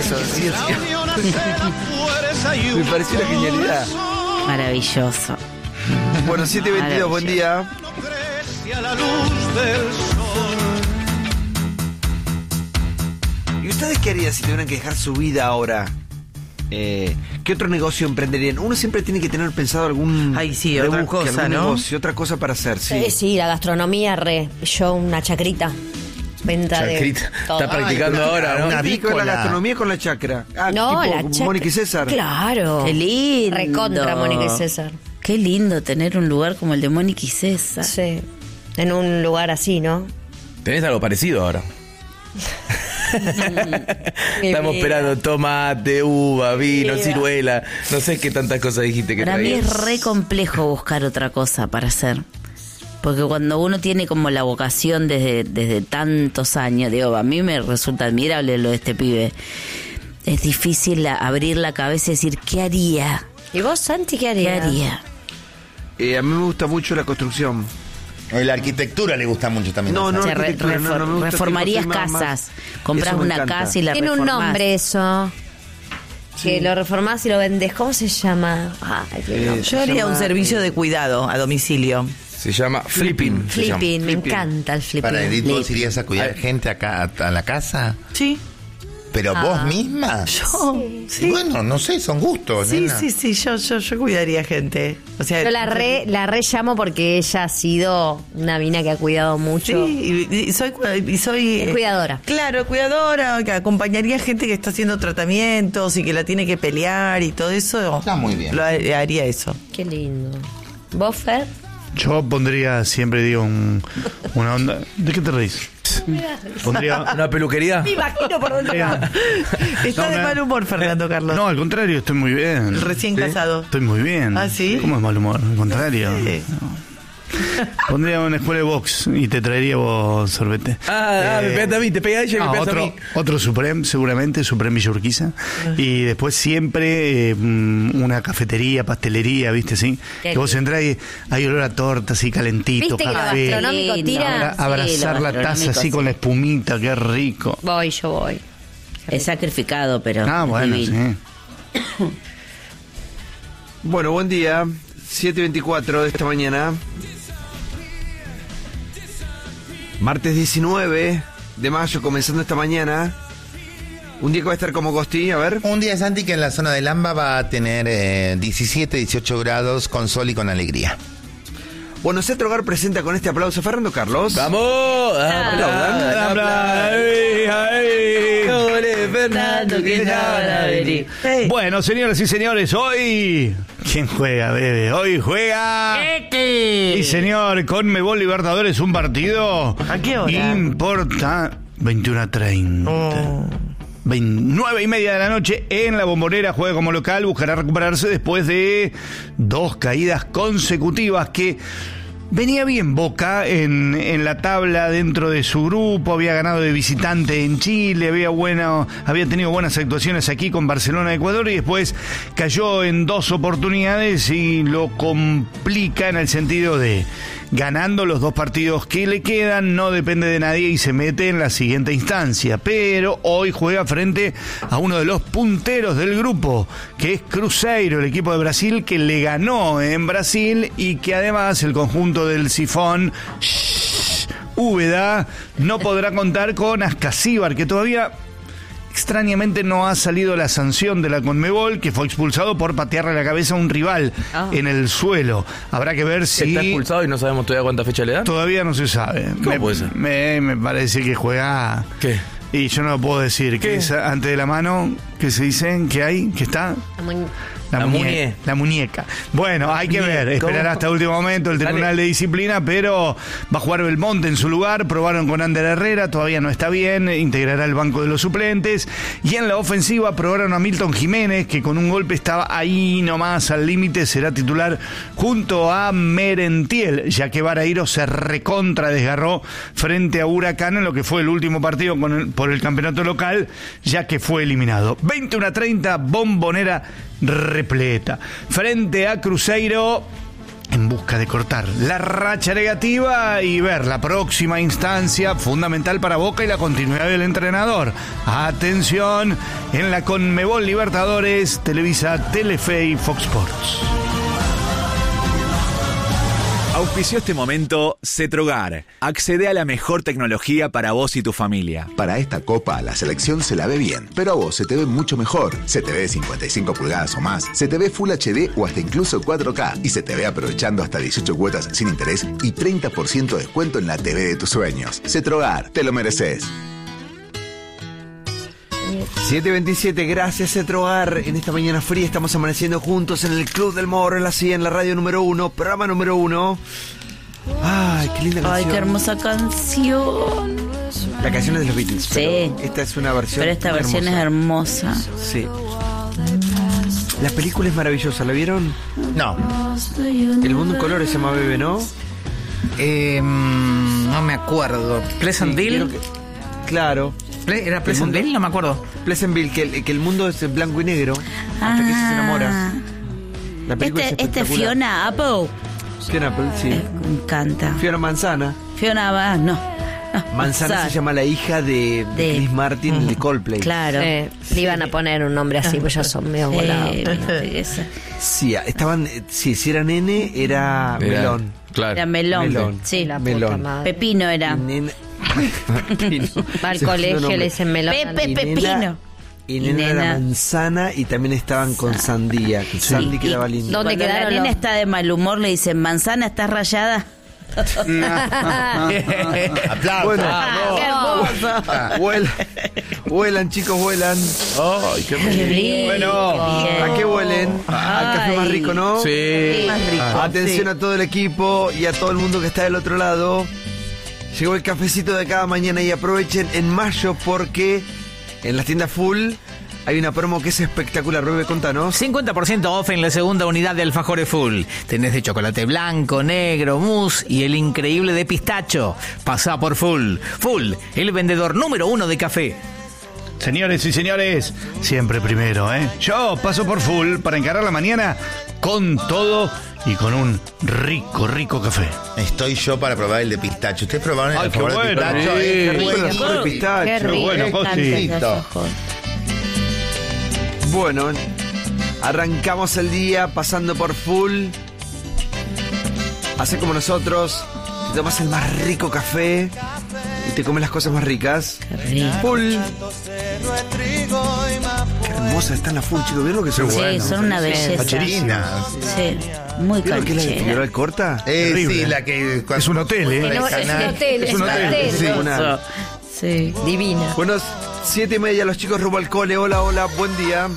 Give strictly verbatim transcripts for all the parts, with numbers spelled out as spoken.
eso. Sí, sí. Me pareció una genialidad. Maravilloso. Bueno, siete veintidós, buen día. ¿Y ustedes qué harían si tuvieran que dejar su vida ahora? Eh, ¿Qué otro negocio emprenderían? Uno siempre tiene que tener pensado algún Ay, sí, otra rebusque, cosa, algún ¿no? negocio, otra cosa para hacer, sí. Eh, sí, la gastronomía, re. Yo una chacrita. Venta Chacrita. de todo. Está practicando Ay, ahora, ¿no? Una Una con la gastronomía con la chacra. Ah, No, tipo la chacra. Mónica y César. Claro. Qué lindo. Recontra Mónica y César. Qué lindo tener un lugar como el de Mónica y César. Sí. En un lugar así, ¿no? Tenés algo parecido ahora. Estamos esperando tomate, uva, vino, Mira. ciruela. No sé qué tantas cosas dijiste que Para mí traías. es re complejo buscar otra cosa para hacer. Porque cuando uno tiene como la vocación desde, desde tantos años, digo, a mí me resulta admirable lo de este pibe. Es difícil la- abrir la cabeza y decir, ¿qué haría? ¿Y vos, Santi, qué ¿Qué harías? haría? Eh, a mí me gusta mucho la construcción. La arquitectura le gusta mucho también. No, no, O sea, re- arquitectura, no, no me gusta, reformarías tipo, soy más- casas. más- Comprás eso me una encanta. casa y la Tiene un reformás. nombre eso. Sí. Que lo reformás y lo vendés. ¿Cómo se llama? Ay, qué Eh, nombre. Yo haría llama, un servicio eh, de cuidado a domicilio. Se llama flipping. se llama. Flipping, me Flipping. encanta el flipping. Para Edith, ¿vos Flipping. irías a cuidar gente acá a, a la casa? Sí. ¿Pero Ah. vos misma? Yo. Y Sí. bueno, no sé, son gustos. Sí, nena. sí, sí, yo, yo, yo cuidaría gente. O sea, Yo la re, la re llamo porque ella ha sido una mina que ha cuidado mucho. Sí, y, y soy, y soy Es eh, cuidadora. Claro, cuidadora, que acompañaría gente que está haciendo tratamientos y que la tiene que pelear y todo eso. Está muy bien. Lo ha- haría eso. Qué lindo. ¿Vos, Fer? Yo pondría, siempre digo, un, una onda. ¿De qué te reís? Pondría. ¿Una peluquería? Me imagino por dónde va. Está No, de me- mal humor, Fernando Carlos. No, al contrario, estoy muy bien. Recién casado. Estoy muy bien. ¿Ah, sí? ¿Cómo es mal humor? Al contrario. Sí. No. Pondría una escuela de box y te traería vos sorbete. Ah, ah, me pegaste a mí, te pega a ella y No, me pegaste otro, a mí. otro Supreme, seguramente, Supreme Villa Urquiza. Y después siempre eh, mm, una cafetería, pastelería, ¿viste? Sí. Qué Que vos entrás y hay olor a torta así calentito, ¿Viste que lo café. gastronómico Lindo. tira? Abra- Sí, abrazar lo la taza gastronómico, así sí. con la espumita, qué rico. Voy, yo voy. Es sacrificado, pero Ah, es bueno, divino. sí. Bueno, buen día. siete veinticuatro de esta mañana. Martes diecinueve de mayo, comenzando esta mañana. Un día que va a estar como Costi, a ver. Un día, Santi, que en la zona de Lamba va a tener eh, diecisiete, dieciocho grados con sol y con alegría. Bueno, Centro Hogar presenta con este aplauso a Fernando Carlos. ¡Vamos! Aplaudan. ¡Aplaudan! Ay, ay. Ole, Fernando, que ya van a venir. Hey. Bueno, señoras y señores, hoy... ¿Quién juega, bebé? Hoy juega... Y señor, Conmebol Libertadores, un partido... ¿A qué hora? Importa... veintiuno a treinta. Oh. nueve y media de la noche en la Bombonera, juega como local, buscará recuperarse después de dos caídas consecutivas que venía bien Boca en, en la tabla dentro de su grupo, había ganado de visitante en Chile, había, bueno, había tenido buenas actuaciones aquí con Barcelona de Ecuador y después cayó en dos oportunidades y lo complica en el sentido de ganando los dos partidos que le quedan, no depende de nadie y se mete en la siguiente instancia. Pero hoy juega frente a uno de los punteros del grupo, que es Cruzeiro, el equipo de Brasil, que le ganó en Brasil y que además el conjunto del Sifón shh, Úbeda no podrá contar con Ascasíbar, que todavía... extrañamente no ha salido la sanción de la Conmebol, que fue expulsado por patearle la cabeza a un rival Ah. en el suelo. Habrá que ver si... Está expulsado y no sabemos todavía cuánta fecha le dan. Todavía no se sabe. ¿Cómo me, puede ser? Me, me parece que juega... ¿Qué? Y yo no lo puedo decir. ¿Qué? Que es antes de la mano, que se dicen que hay, que está... La, La muñe- muñe. la muñeca. Bueno, hay que ver, esperar ¿Cómo? hasta último momento el Tribunal Dale. de Disciplina, pero va a jugar Belmonte en su lugar, probaron con Ander Herrera, todavía no está bien, integrará el banco de los suplentes, y en la ofensiva probaron a Milton Jiménez, que con un golpe estaba ahí nomás al límite, será titular junto a Merentiel, ya que Barairo se recontra desgarró frente a Huracán en lo que fue el último partido con el- por el campeonato local, ya que fue eliminado. veintiuno a treinta, Bombonera repleta. Frente a Cruzeiro, en busca de cortar la racha negativa y ver la próxima instancia fundamental para Boca y la continuidad del entrenador. Atención, en la Conmebol Libertadores, Televisa, Telefe y Fox Sports. Auspició este momento Cetrogar. Accede a la mejor tecnología para vos y tu familia. Para esta copa, la selección se la ve bien, pero a vos se te ve mucho mejor. Se te ve cincuenta y cinco pulgadas o más, se te ve Full H D o hasta incluso cuatro K y se te ve aprovechando hasta dieciocho cuotas sin interés y treinta por ciento de descuento en la T V de tus sueños. Cetrogar, te lo mereces. siete veintisiete, gracias Cetrogar. En esta mañana fría estamos amaneciendo juntos en el Club del Morro, en la C I A, en la radio número uno, programa número uno. Ay, qué linda canción. Ay, qué hermosa canción. La canción es de los Beatles. Sí. Pero esta es una versión Pero esta versión hermosa. es hermosa. Sí. La película es maravillosa, ¿la vieron? No. El mundo en colores se llama Bebe, ¿no? Eh, no me acuerdo. Pleasantville. Sí, que, claro. ¿Era Pleasantville? No me acuerdo. Pleasantville, que el, que el mundo es en blanco y negro hasta que ella se enamora. La película Este, es este espectacular. Fiona Apple. Fiona Apple, sí. Eh, me encanta. Fiona Manzana. Fiona va, no. no Manzana Manzana. se llama la hija de, de, De- Chris Martin, Ujú. de Coldplay. Claro. Eh, le iban a poner un nombre así, pues ya son medio Sí, volados. viste, esa. Sí, estaban, eh, sí, si era nene, era, Era- melón. Claro. Era melón. Melón. Sí. La Melón. puta madre. Pepino era. Y nena- Pepino. Va al Segundo colegio, nombre. le dicen melón. Pepe Y nena- Pepino. Y Y nena era nena- manzana y también estaban con sandía. Que Sandy Y- quedaba y lindo. ¿Dónde Cuando la quedaron nena los- está de mal humor, le dicen, manzana, ¿estás rayada? Aplausos. Bueno, ¡Qué hermoso! vuelan, vuelan, chicos, vuelan. Ay, qué Qué rico. Bueno, Bien. ¿A qué huelen? Al café más rico, ¿no? Sí. Más rico. Atención sí. a todo el equipo y a todo el mundo que está del otro lado. Llegó el cafecito de cada mañana y aprovechen en mayo porque en las tiendas full hay una promo que es espectacular. Bebe, contanos. cincuenta por ciento off en la segunda unidad de alfajores full. Tenés de chocolate blanco, negro, mousse y el increíble de pistacho. Pasá por Full. Full, el vendedor número uno de café. señores y señores, siempre primero, ¿eh? Yo paso por Full para encarar la mañana con todo y con un rico, rico café. Estoy yo para probar el de pistacho. ¿Ustedes probaron el Ay, qué alfajor de bueno. pistacho? Sí. Es Qué rico el buenísimo. alfajor de pistacho. Qué rico. bueno, me encanta Cosi. ese alfajor. Bueno, arrancamos el día pasando por Full. Hacé como nosotros, te tomas el más rico café y te comes las cosas más ricas. Qué rico. Full. Qué hermosa está la Full, chicos. ¿Vieron lo que son? Sí, son una belleza. Facherina. Sí, muy ¿Vieron que es la de canchera. Figueroa Corta? Eh, Terrible. sí, la que... Es un hotel, ¿eh? Por el No, es un canal. hotel, es un hotel. Sí, una- Sí. Divina. Buenos siete y media, los chicos rumbo al cole. Hola, hola, buen día.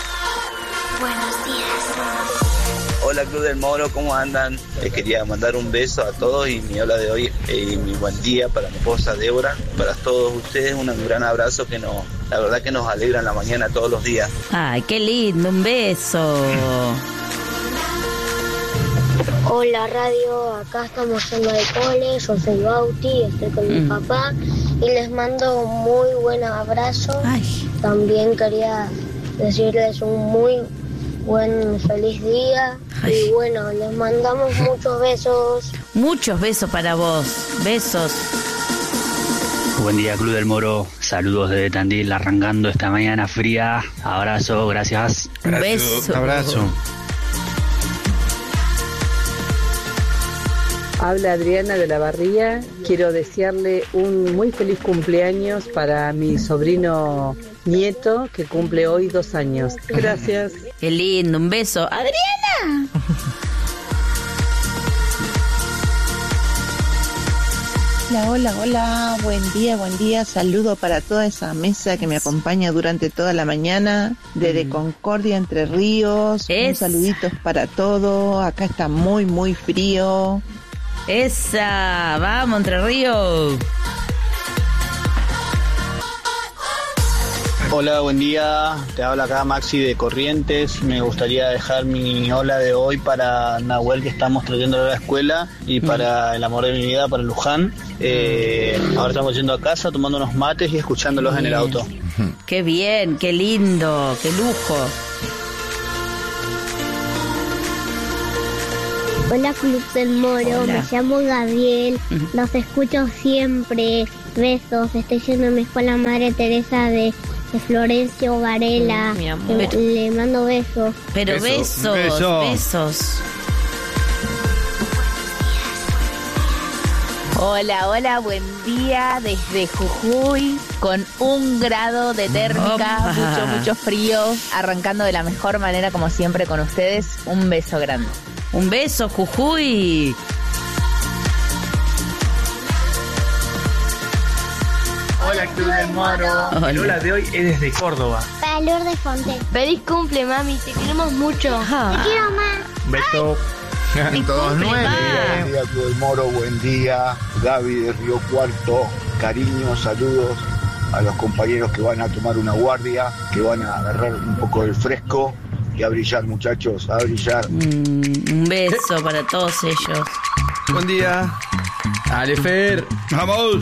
Hola Club del Moro, ¿cómo andan? Les quería mandar un beso a todos y mi hola de hoy eh, y mi buen día para mi esposa Débora, para todos ustedes un gran abrazo que nos, la verdad que nos alegra la mañana todos los días. Ay, qué lindo, un beso. Hola radio, acá estamos yendo de cole, yo soy Bauti, estoy con mi Mm. papá y les mando un muy buen abrazo. Ay, También quería decirles un muy buen feliz día Ay. y bueno, les mandamos muchos besos. muchos besos para vos. Besos. Buen día Club del Moro, saludos desde Tandil arrancando esta mañana fría, abrazo, gracias. Un beso. Abrazo. Habla Adriana de la Barría. Quiero desearle un muy feliz cumpleaños para mi sobrino nieto que cumple hoy dos años. Gracias. Qué lindo, un beso. ¡Adriana! Hola, hola, hola, buen día, buen día, saludo para toda esa mesa que me acompaña durante toda la mañana, desde Concordia, Entre Ríos, un Es- saluditos para todo, acá está muy, muy frío. Esa, vamos, Entre Ríos. Hola, buen día, te habla acá Maxi de Corrientes, me gustaría dejar mi hola de hoy para Nahuel que estamos trayéndolo a la escuela y para el amor de mi vida, para Luján. Eh, ahora estamos yendo a casa tomando unos mates y escuchándolos en el auto. Qué bien, qué lindo, qué lujo. Hola Club del Moro, Hola. me llamo Gabriel, los escucho siempre. Besos, estoy yendo a mi escuela Madre Teresa de, de Florencio Varela. Mm, mi amor. Le, le mando besos. Pero Beso, besos, beso. besos. Hola, hola, buen día desde Jujuy, con un grado de térmica, Opa. mucho, mucho frío, arrancando de la mejor manera como siempre con ustedes. Un beso grande. Un beso, Jujuy. Hola, Club del Moro. El hola de hoy es desde Córdoba. Para Lourdes Fonte. Feliz cumple, mami, te queremos mucho. Te quiero más. Un beso. Todos nueve. Buen día, Club del Moro, buen día. Gaby de Río Cuarto, cariños, saludos a los compañeros que van a tomar una guardia, que van a agarrar un poco del fresco y a brillar, muchachos, a brillar. Mm, un beso para todos ellos. Buen día. Dale, Fer. Vamos.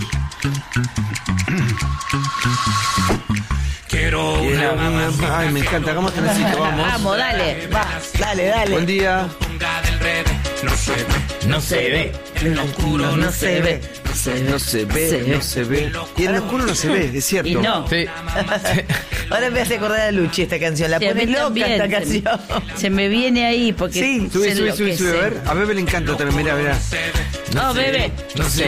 Quiero una mamá. Ay, me encanta. ¿Cómo te necesito? Vamos. Vamos, dale. Va. Dale, dale. Buen día. No se ve. No se ve. En lo oscuro no se ve. No se ve, no se ve. Y en lo oscuro no se ve, es cierto. Y no. Sí. Ahora me hace acordar a Luchi esta canción. La Sí, a pone mí loca también. esta Se- canción. Se me viene ahí porque Sí. Sube, se sube, sube, sube. A enloquece. ver. A Bebe le encanta también, mirá, mirá. No, bebé. No se